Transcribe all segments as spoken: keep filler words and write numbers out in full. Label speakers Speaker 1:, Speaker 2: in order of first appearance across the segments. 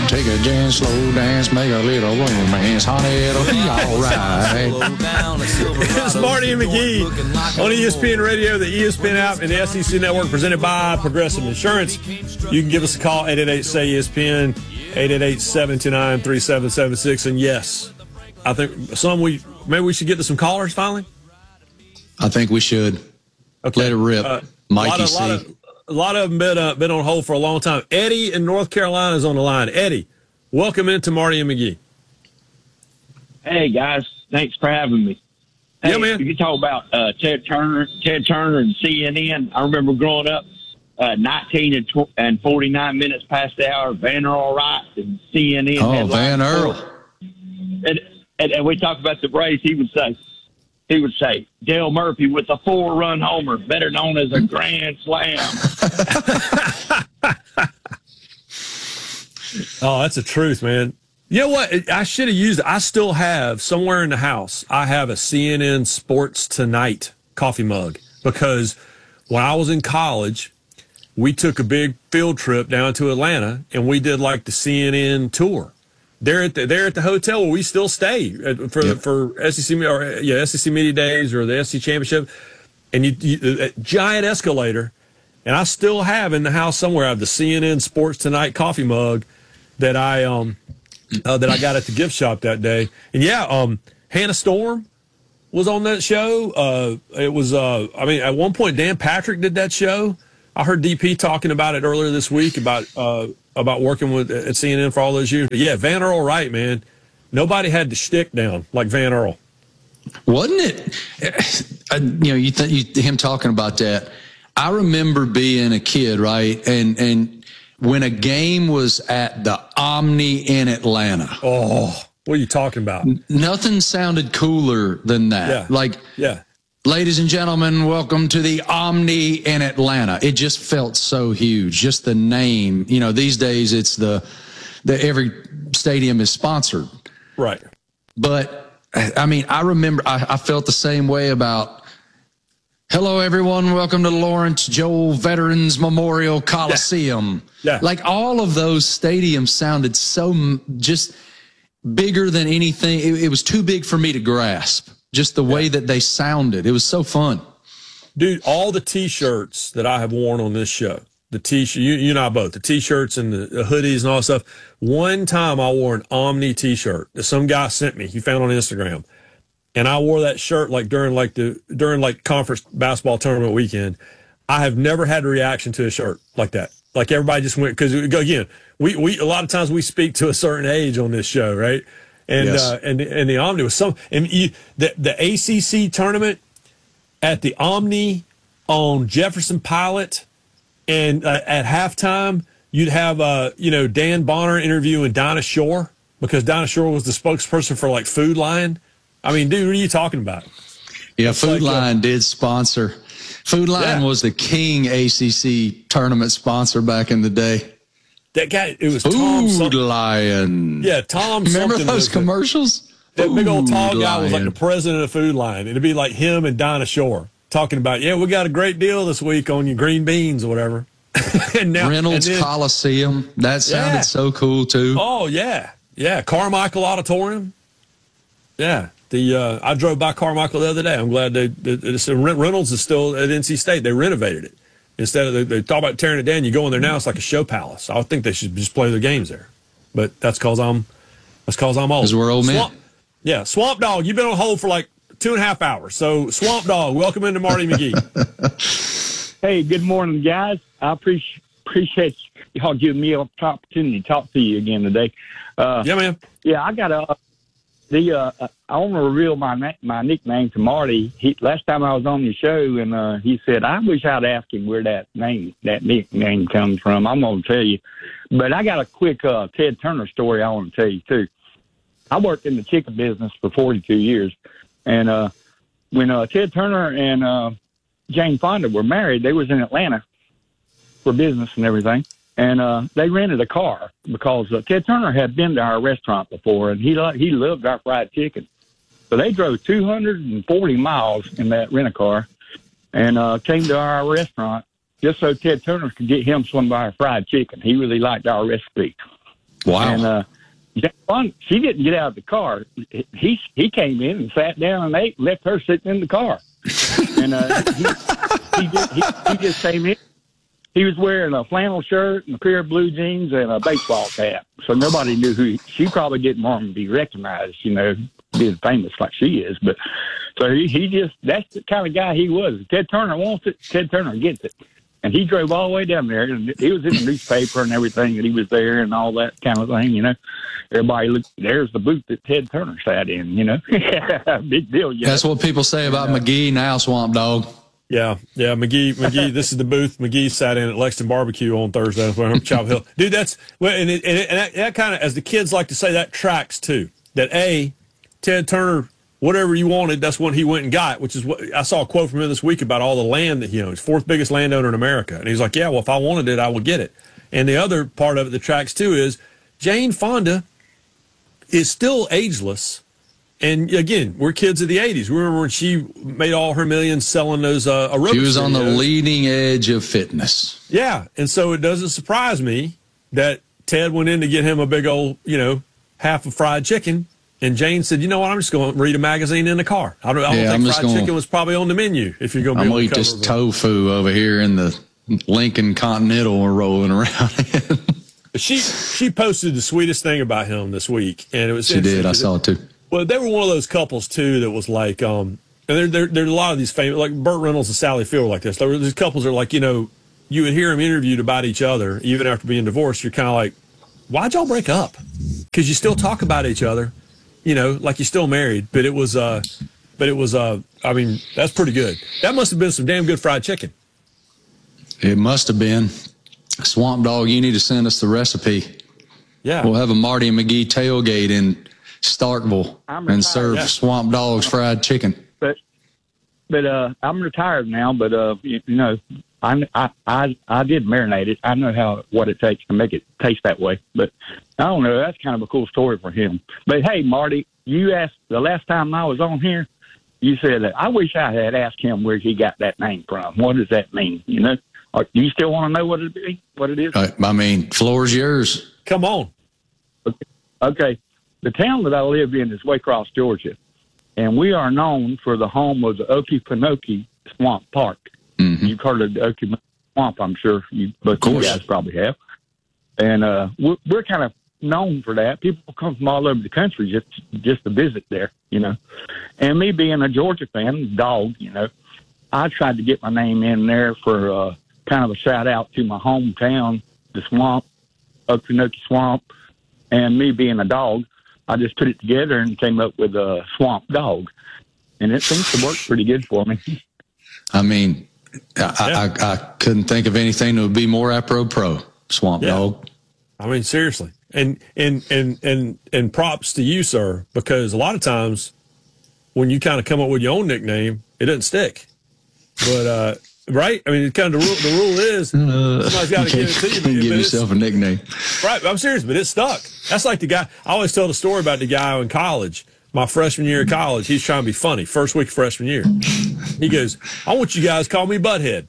Speaker 1: Take a chance, slow dance, make a little romance. Honey, it'll be all right.
Speaker 2: It's Marty and McGee on E S P N Radio, the E S P N app, and the S E C Network, presented by Progressive Insurance. You can give us a call, eight eight eight, S A Y, E S P N, eight eight eight, seven two nine, three seven seven six. And yes, I think some we maybe we should get to some callers finally.
Speaker 1: I think we should.
Speaker 2: Okay.
Speaker 1: Let it rip.
Speaker 2: Uh,
Speaker 1: Mikey
Speaker 2: a
Speaker 1: C.
Speaker 2: lot of, a lot of them been, uh, been on hold for a long time. Eddie in North Carolina is on the line. Eddie, welcome into Marty and McGee.
Speaker 3: Hey, guys. Thanks for having me. Hey,
Speaker 2: Yeah, man.
Speaker 3: You talk about uh, Ted Turner, Ted Turner and C N N. I remember growing up, uh, nineteen and, tw- and forty-nine minutes past the hour, Van Earl Wright and C N N.
Speaker 1: Oh, Van Earl.
Speaker 3: And, and, and we talked about the Braves. He would say, he would say, Dale Murphy with a four-run homer, better known as a grand slam.
Speaker 2: Oh, that's the truth, man. You know what? I should have used it. I still have somewhere in the house, I have a C N N Sports Tonight coffee mug, because when I was in college, we took a big field trip down to Atlanta and we did like the C N N tour. They're at the, they're at the hotel where we still stay for, yep. for S E C or yeah, S E C Media Days or the S E C Championship. And you, you a giant escalator. And I still have in the house somewhere, I have the C N N Sports Tonight coffee mug that I, um, Uh, that I got at the gift shop that day. And yeah, um, Hannah Storm was on that show. Uh, it was, uh, I mean, at one point, Dan Patrick did that show. I heard D P talking about it earlier this week about uh, about working with at C N N for all those years. But yeah, Van Earl Wright, man. Nobody had the shtick down like Van Earl.
Speaker 1: Wasn't it? Uh, you know, you, th- you him talking about that. I remember being a kid, right? And, and, when a game was at the Omni in Atlanta.
Speaker 2: Oh, what are you talking about?
Speaker 1: N- nothing sounded cooler than that.
Speaker 2: Yeah.
Speaker 1: Like,
Speaker 2: yeah.
Speaker 1: Ladies and gentlemen, welcome to the Omni in Atlanta. It just felt so huge. Just the name. You know, these days it's the, the every stadium is sponsored.
Speaker 2: Right.
Speaker 1: But, I mean, I remember I, I felt the same way about, hello, everyone. Welcome to Lawrence Joel Veterans Memorial Coliseum.
Speaker 2: Yeah. Yeah.
Speaker 1: Like, all of those stadiums sounded so m- just bigger than anything. It, it was too big for me to grasp, just the way yeah. that they sounded. It was so fun.
Speaker 2: Dude, all the T-shirts that I have worn on this show, the T-shirt, you, you and I both, the T-shirts and the, the hoodies and all that stuff. One time I wore an Omni T-shirt that some guy sent me. He found on Instagram. And I wore that shirt like during like the during like conference basketball tournament weekend. I have never had a reaction to a shirt like that. Like everybody just went, because again, we, we a lot of times we speak to a certain age on this show, right? And yes. uh, and and the Omni was some and you, the the A C C tournament at the Omni on Jefferson Pilot, and uh, at halftime you'd have uh you know Dan Bonner interviewing Dinah Shore, because Dinah Shore was the spokesperson for like Food Lion. I mean, dude, what are you talking about?
Speaker 1: Yeah, It's Food like Lion a, did sponsor. Food Lion yeah. was the king A C C tournament sponsor back in the day.
Speaker 2: That guy, it was
Speaker 1: Food
Speaker 2: Tom Food
Speaker 1: Lion.
Speaker 2: Yeah, Tom
Speaker 1: Remember
Speaker 2: something.
Speaker 1: those commercials?
Speaker 2: That
Speaker 1: Food
Speaker 2: big old tall guy
Speaker 1: Lion.
Speaker 2: was like the president of Food Lion. It'd be like him and Dinah Shore talking about, yeah, we got a great deal this week on your green beans or whatever. and now,
Speaker 1: Reynolds
Speaker 2: and then,
Speaker 1: Coliseum. That sounded yeah. so cool, too.
Speaker 2: Oh, yeah. Yeah, Carmichael Auditorium. Yeah. The uh, I drove by Carmichael the other day. I'm glad they, they, they Reynolds is still at N C State. They renovated it. Instead of they, they talk about tearing it down, you go in there now, it's like a show palace. I think they should just play their games there. But that's because I'm that's because I'm old.
Speaker 1: Because we're old men.
Speaker 2: Swamp, yeah, Swamp Dog, you've been on hold for like two and a half hours. So Swamp Dog, welcome into Marty McGee.
Speaker 3: Hey, good morning, guys. I appreciate appreciate y'all giving me an opportunity to talk to you again today. Uh,
Speaker 2: yeah, man.
Speaker 3: Yeah, I got a. The uh, I want to reveal my my nickname to Marty. He, last time I was on the show, and uh, he said, "I wish I'd asked him where that name that nickname comes from." I'm going to tell you, but I got a quick uh, Ted Turner story I want to tell you too. I worked in the chicken business for forty-two years, and uh, when uh, Ted Turner and uh, Jane Fonda were married, they was in Atlanta for business and everything. And uh, they rented a car because uh, Ted Turner had been to our restaurant before, and he lo- he loved our fried chicken. So they drove two hundred forty miles in that rent-a-car and uh, came to our restaurant just so Ted Turner could get him some of our fried chicken. He really liked our recipe.
Speaker 1: Wow.
Speaker 3: And uh, Fun, she didn't get out of the car. He he came in and sat down and ate, left her sitting in the car. And uh, he, he, just, he, he just came in. He was wearing a flannel shirt and a pair of blue jeans and a baseball cap. So nobody knew who he, she probably didn't want him to be recognized, you know, being famous like she is. But so he, he just, that's the kind of guy he was. Ted Turner wants it, Ted Turner gets it. And he drove all the way down there, and he was in the newspaper and everything that he was there and all that kind of thing, you know. Everybody looked, there's the booth that Ted Turner sat in, you know. Big deal. You
Speaker 1: That's
Speaker 3: know?
Speaker 1: what people say about McGee now, Swamp Dog.
Speaker 2: Yeah, yeah, McGee, McGee. This is the booth McGee sat in at Lexington Barbecue on Thursday from Chapel Hill. Dude, that's well, and it, and, it, and that, that kind of, as the kids like to say, that tracks too. That a Ted Turner, whatever you wanted, that's what he went and got. Which is what I saw a quote from him this week about all the land that he owns, fourth biggest landowner in America, and he's like, yeah, well, if I wanted it, I would get it. And the other part of it that tracks too is Jane Fonda is still ageless. And again, we're kids of the eighties. Remember when she made all her millions selling those uh, aerobics
Speaker 1: She was on the
Speaker 2: videos?
Speaker 1: leading edge of fitness.
Speaker 2: Yeah, and so it doesn't surprise me that Ted went in to get him a big old, you know, half of fried chicken, and Jane said, you know what, I'm just going to read a magazine in the car. I don't, I don't
Speaker 1: Yeah, I'm
Speaker 2: think
Speaker 1: just
Speaker 2: fried
Speaker 1: gonna-
Speaker 2: chicken was probably on the menu if you're going to be
Speaker 1: I'm
Speaker 2: on
Speaker 1: going
Speaker 2: the
Speaker 1: to eat
Speaker 2: cover
Speaker 1: this
Speaker 2: of it.
Speaker 1: tofu over here in the Lincoln Continental we're rolling around in.
Speaker 2: She, she posted the sweetest thing about him this week, and it was
Speaker 1: She did. I saw it too.
Speaker 2: Well, they were one of those couples too that was like, um, and there, there, there are a lot of these famous, like Burt Reynolds and Sally Field, were like this. There were these couples that are like, you know, you would hear them interviewed about each other, even after being divorced. You're kind of like, why'd y'all break up? Because you still talk about each other, you know, like you're still married. But it was, uh, but it was, uh, I mean, that's pretty good. That must have been some damn good fried chicken.
Speaker 1: It must have been. Swamp Dog, you need to send us the recipe.
Speaker 2: Yeah.
Speaker 1: We'll have a Marty and McGee tailgate in Starkville
Speaker 3: I'm
Speaker 1: and
Speaker 3: retired,
Speaker 1: serve
Speaker 2: yeah.
Speaker 1: Swamp Dog's fried chicken.
Speaker 3: But but uh, I'm retired now. But uh, you, you know, I, I I I did marinate it. I know how what it takes to make it taste that way. But I don't know. That's kind of a cool story for him. But hey, Marty, you asked the last time I was on here. You said that I wish I had asked him where he got that name from. What does that mean? You know, or do you still want to know what it be? What it is?
Speaker 1: Uh, I mean, floor's yours.
Speaker 2: Come on.
Speaker 3: Okay. The town that I live in is Waycross, Georgia, and we are known for the home of the Okefenokee Swamp Park.
Speaker 1: Mm-hmm.
Speaker 3: You've heard of the Okefenokee Swamp, I'm sure you, both
Speaker 1: Of course.
Speaker 3: you guys probably have. And uh, we're, we're kind of known for that. People come from all over the country just just to visit there, you know. And me being a Georgia fan, dog, you know, I tried to get my name in there for uh, kind of a shout out to my hometown, the swamp, Okefenokee Swamp, and me being a dog. I just put it together and came up with a Swamp Dog, and it seems to work pretty good for me.
Speaker 1: I mean, I, I, I couldn't think of anything that would be more apropos. Swamp
Speaker 2: Yeah.
Speaker 1: Dog.
Speaker 2: I mean, seriously. And, and, and, and, and props to you, sir, because a lot of times when you kind of come up with your own nickname, it doesn't stick. But, uh, right? I mean, it kind of the rule, the rule is somebody's got to give it to you.
Speaker 1: You
Speaker 2: but
Speaker 1: give
Speaker 2: it's-
Speaker 1: yourself a nickname.
Speaker 2: Right, I'm serious, but it stuck. That's like the guy. I always tell the story about the guy in college. My freshman year of college, he's trying to be funny. First week of freshman year, he goes, "I want you guys to call me Butthead,"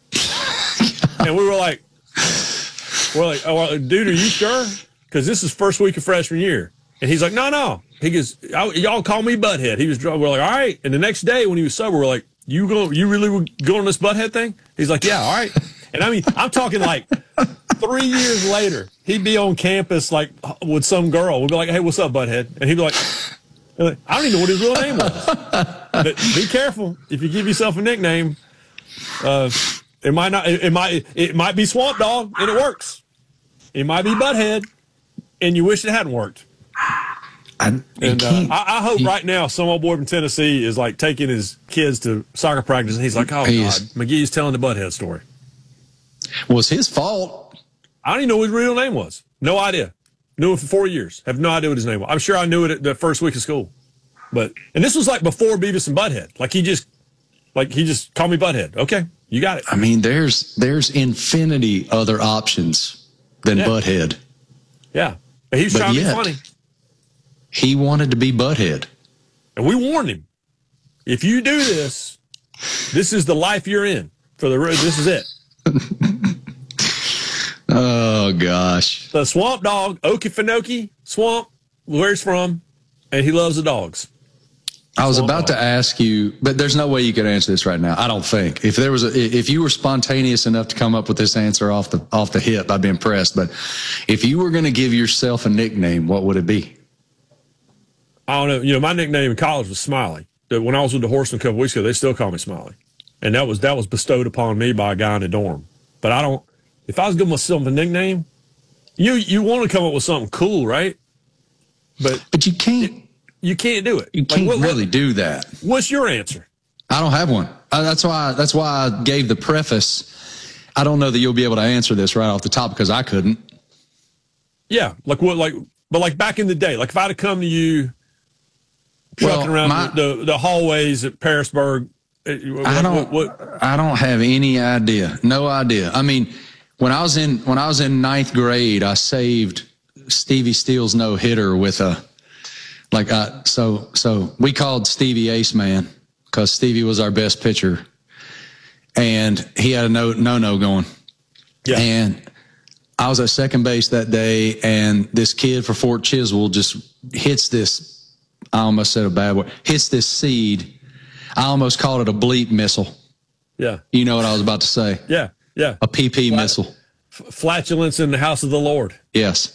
Speaker 2: and we were like, "We're like, oh, dude, are you sure? Because this is first week of freshman year." And he's like, "No, no." He goes, "Y'all call me Butthead." He was drunk. We're like, "All right." And the next day when he was sober, we're like, "You go? You really would go on this Butthead thing?" He's like, "Yeah, all right." And I mean, I'm talking like three years later, he'd be on campus like with some girl. We'd be like, "Hey, what's up, Butthead?" And he'd be like, "I don't even know what his real name was." But be careful if you give yourself a nickname. Uh, it might not. It, it might. It might be Swamp Dog, and it works. It might be Butthead, and you wish it hadn't worked.
Speaker 1: I,
Speaker 2: And uh,
Speaker 1: can't-
Speaker 2: I, I hope
Speaker 1: he-
Speaker 2: right now some old boy from Tennessee is like taking his kids to soccer practice, and he's like, "Oh
Speaker 1: He
Speaker 2: God,
Speaker 1: is.
Speaker 2: McGee's telling the Butthead story."
Speaker 1: was his fault.
Speaker 2: I don't even know what his real name was. No idea. Knew him for four years. Have no idea what his name was. I'm sure I knew it at the first week of school. But and this was like before Beavis and Butthead. Like he just, like he just called me Butthead. Okay, you got it.
Speaker 1: I mean, there's there's infinity other options than
Speaker 2: Yeah.
Speaker 1: Butthead.
Speaker 2: Yeah, but he was
Speaker 1: But
Speaker 2: trying to
Speaker 1: yet-
Speaker 2: be funny,
Speaker 1: He wanted to be Butthead.
Speaker 2: and we warned him. If you do this, this is the life you're in for the. This is it.
Speaker 1: Oh, gosh.
Speaker 2: The Swamp Dog, Okefenokee Swamp, where he's from, and he loves the dogs.
Speaker 1: I was
Speaker 2: Swamp
Speaker 1: about
Speaker 2: dog.
Speaker 1: to ask you, but there's no way you could answer this right now. I don't think. If there was a, if you were spontaneous enough to come up with this answer off the off the hip, I'd be impressed. But if you were going to give yourself a nickname, what would it be?
Speaker 2: I don't know. You know, my nickname in college was Smiley. When I was with the Horsemen a couple weeks ago, they still call me Smiley, and that was that was bestowed upon me by a guy in the dorm. But I don't. If I was giving myself a nickname, you you want to come up with something cool, right? But
Speaker 1: But you can't.
Speaker 2: you can't do it.
Speaker 1: You can't
Speaker 2: Like, what-
Speaker 1: really do that.
Speaker 2: What's your answer?
Speaker 1: I don't have one. Uh, that's why. That's why I gave the preface. I don't know that you'll be able to answer this right off the top because I couldn't.
Speaker 2: Yeah, like what? Like, but like back in the day, like if I'd have come to you, trucking
Speaker 1: Well,
Speaker 2: around
Speaker 1: my-
Speaker 2: the, the hallways at Parisburg. uh, What,
Speaker 1: I don't.
Speaker 2: What, what,
Speaker 1: I don't have any idea. No idea. I mean, when I was in when I was in ninth grade, I saved Stevie Steele's no hitter with a like. I, so so we called Stevie Ace Man because Stevie was our best pitcher, and he had a no no no going.
Speaker 2: yeah.
Speaker 1: And I was at second base that day, and this kid for Fort Chiswell just hits this. I almost said a bad word. Hits this seed. I almost called it a bleep missile.
Speaker 2: yeah.
Speaker 1: You know what I was about to say?
Speaker 2: Yeah. Yeah.
Speaker 1: A P P
Speaker 2: Flat-
Speaker 1: missile.
Speaker 2: F- flatulence in the house of the Lord.
Speaker 1: Yes.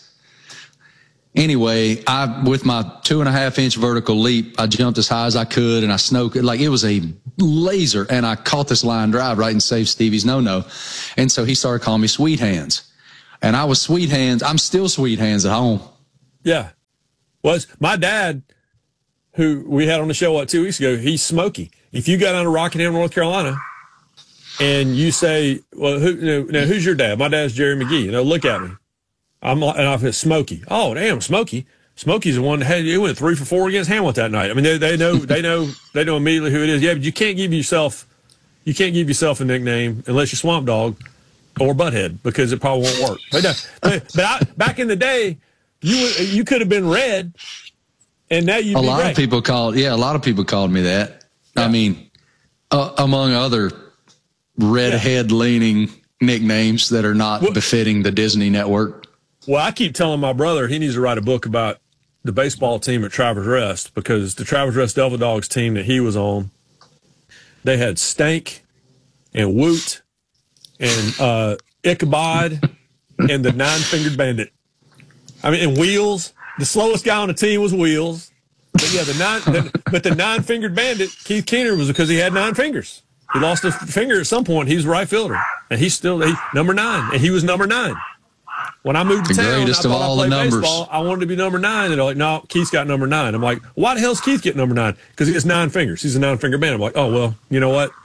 Speaker 1: Anyway, I with my two and a half inch vertical leap, I jumped as high as I could, and I snowed like it was a laser, and I caught this line drive right and saved Stevie's no no, and so he started calling me Sweet Hands, and I was Sweet Hands. I'm still Sweet Hands at home.
Speaker 2: Yeah. Was my dad, who we had on the show what two weeks ago, he's Smokey. If you go down to Rockingham, North Carolina, and you say, "Well, who you know, now who's your dad?" My dad's Jerry McGee. You know, look at me. I'm and I've hit Smokey. Oh, damn, Smokey. Smokey's the one that had it went three for four against Hamlet that night. I mean, they they know they know they know immediately who it is. Yeah, but you can't give yourself you can't give yourself a nickname unless you're Swamp Dog or Butthead because it probably won't work. But, no, but, but I, back in the day, you would- you could have been Red, and now you
Speaker 1: A lot of people called, yeah, a lot of people called me that.
Speaker 2: Yeah.
Speaker 1: I mean, uh, among other redhead leaning nicknames that are not
Speaker 2: Well-
Speaker 1: befitting the Disney network.
Speaker 2: Well, I keep telling my brother he needs to write a book about the baseball team at Travers Rest because the Travers Rest Devil Dogs team that he was on, they had Stank and Woot and uh, Ichabod and the Nine-Fingered Bandit. I mean, and Wheels. The slowest guy on the team was Wheels. But yeah, the nine, the, but the Nine-Fingered Bandit, Keith Keener, was because he had nine fingers. He lost a finger at some point. He was a right fielder, and he's still he, number nine, and he was number nine. When I moved to
Speaker 1: The
Speaker 2: town,
Speaker 1: greatest
Speaker 2: I
Speaker 1: of
Speaker 2: thought
Speaker 1: all
Speaker 2: I
Speaker 1: the
Speaker 2: played
Speaker 1: numbers.
Speaker 2: baseball. I wanted to be number nine, and they're like, "No, Keith's got number nine." I'm like, "Why the hell's Keith get number nine?" Because he has nine fingers. He's a nine-finger man. I'm like, "Oh well, you know what?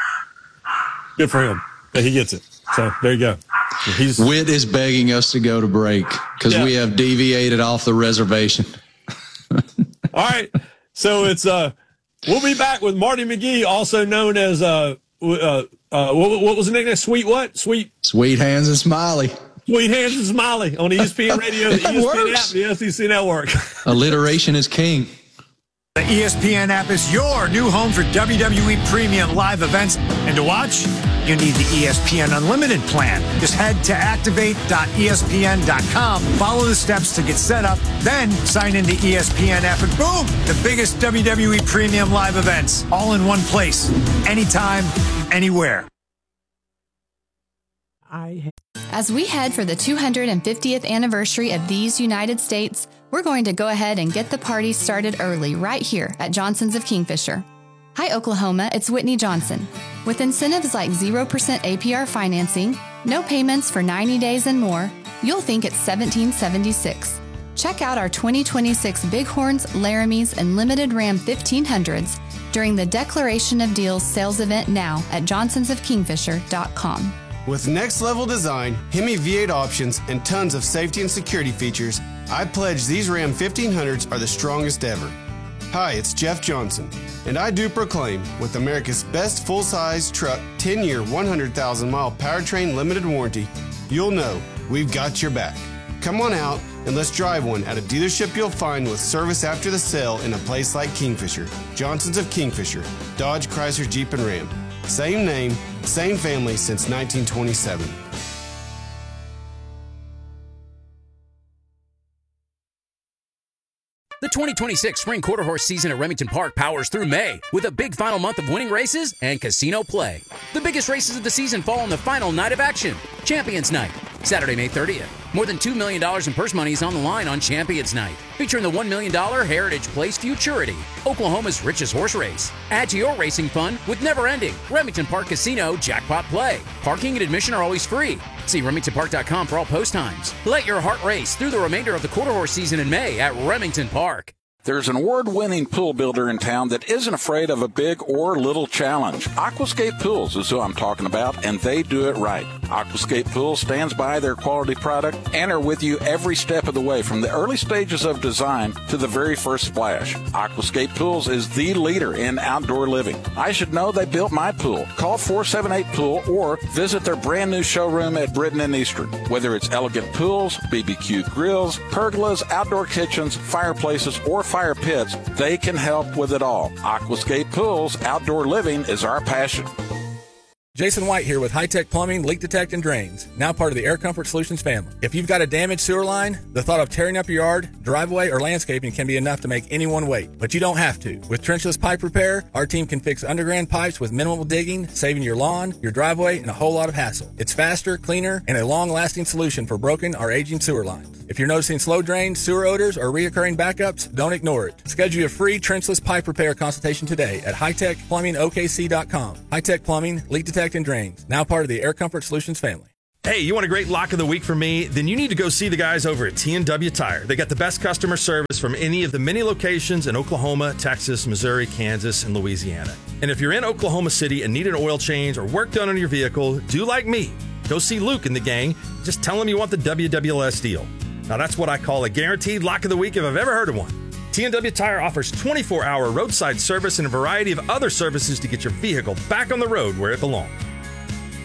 Speaker 2: Good for him that he gets it." So there you go. He's
Speaker 1: Whit is begging us to go to break because
Speaker 2: Yeah.
Speaker 1: we have deviated off the reservation.
Speaker 2: all right. So it's uh, we'll be back with Marty McGee, also known as uh, uh, uh, what, what was the nickname? Sweet what? Sweet.
Speaker 1: Sweet Hands and Smiley.
Speaker 2: Sweet Hands and Smiley on E S P N Radio, the
Speaker 1: That
Speaker 2: E S P N
Speaker 1: works.
Speaker 2: app, the S E C Network.
Speaker 1: Alliteration is king.
Speaker 4: The E S P N app is your new home for W W E premium live events. And to watch, you need the E S P N Unlimited plan. Just head to activate dot E S P N dot com, follow the steps to get set up, then sign in the E S P N app, and boom, the biggest W W E premium live events, all in one place, anytime, anywhere.
Speaker 5: As we head for the two hundred fiftieth anniversary of these United States, we're going to go ahead and get the party started early right here at Johnson's of Kingfisher. Hi, Oklahoma, it's Whitney Johnson. With incentives like zero percent A P R financing, no payments for ninety days and more, you'll think it's seventeen seventy-six. Check out our twenty twenty-six Bighorns, Laramies, and Limited Ram fifteen hundreds during the Declaration of Deals sales event now at johnsons of kingfisher dot com.
Speaker 6: With next-level design, Hemi V eight options, and tons of safety and security features, I pledge these Ram fifteen hundreds are the strongest ever. Hi, it's Jeff Johnson, and I do proclaim, with America's best full-size truck ten-year, one hundred thousand mile powertrain limited warranty, you'll know we've got your back. Come on out and let's drive one at a dealership you'll find with service after the sale in a place like Kingfisher. Johnson's of Kingfisher, Dodge, Chrysler, Jeep, and Ram. Same name, same family since nineteen twenty-seven.
Speaker 7: The twenty twenty-six Spring Quarter Horse season at Remington Park powers through May with a big final month of winning races and casino play. The biggest races of the season fall on the final night of action, Champions Night, Saturday, May thirtieth. More than two million dollars in purse money is on the line on Champions Night, featuring the one million dollars Heritage Place Futurity, Oklahoma's richest horse race. Add to your racing fun with never-ending Remington Park Casino Jackpot Play. Parking and admission are always free. See Remington Park dot com for all post times. Let your heart race through the remainder of the quarter horse season in May at Remington Park.
Speaker 8: There's an award-winning pool builder in town that isn't afraid of a big or little challenge. Aquascape Pools is who I'm talking about, and they do it right. Aquascape Pools stands by their quality product and are with you every step of the way, from the early stages of design to the very first splash. Aquascape Pools is the leader in outdoor living. I should know, they built my pool. Call four seven eight pool or visit their brand new showroom at Britton and Eastern. Whether it's elegant pools, B B Q grills, pergolas, outdoor kitchens, fireplaces, or fire pits, they can help with it all. Aquascape Pools, outdoor living is our passion.
Speaker 9: Jason White here with High Tech Plumbing, Leak Detect, and Drains, now part of the Air Comfort Solutions family. If you've got a damaged sewer line, the thought of tearing up your yard, driveway, or landscaping can be enough to make anyone wait. But you don't have to. With trenchless pipe repair, our team can fix underground pipes with minimal digging, saving your lawn, your driveway, and a whole lot of hassle. It's faster, cleaner, and a long-lasting solution for broken or aging sewer lines. If you're noticing slow drains, sewer odors, or reoccurring backups, don't ignore it. Schedule your free trenchless pipe repair consultation today at high tech plumbing O K C dot com. High Tech Plumbing, Leak Detect, and Drains, now part of the Air Comfort Solutions family.
Speaker 10: Hey, you want a great lock of the week from me? Then you need to go see the guys over at T and W Tire. They got the best customer service from any of the many locations in Oklahoma, Texas, Missouri, Kansas, and Louisiana. And if you're in Oklahoma City and need an oil change or work done on your vehicle, do like me. Go see Luke and the gang. Just tell them you want the W W L S deal. Now that's what I call a guaranteed lock of the week if I've ever heard of one. T and W Tire offers twenty-four hour roadside service and a variety of other services to get your vehicle back on the road where it belongs.